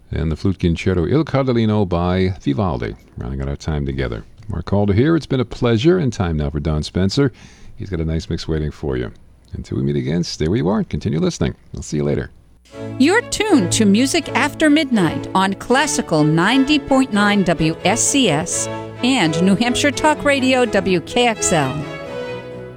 and the flute concerto Il Cardellino by Vivaldi, rounding out our time together. Mark Calder here. It's been a pleasure, and time now for Don Spencer. He's got a nice mix waiting for you. Until we meet again, stay where you are. Continue listening. I'll see you later. You're tuned to Music After Midnight on Classical 90.9 WSCS and New Hampshire Talk Radio WKXL.